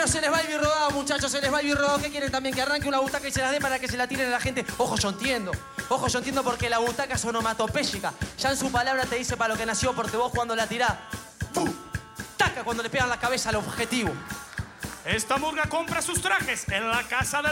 se les va el birrodado, muchachos, se les va el birrodado. ¿Qué quieren también? Que arranque una butaca y se las dé para que se la tiren a la gente. Ojo, yo entiendo. Ojo, yo entiendo porque la butaca es onomatopéyica. Ya en su palabra te dice para lo que nació, porque vos cuando la tirás, ¡pum! Taca cuando le pegan la cabeza al objetivo. Esta murga compra sus trajes en la casa de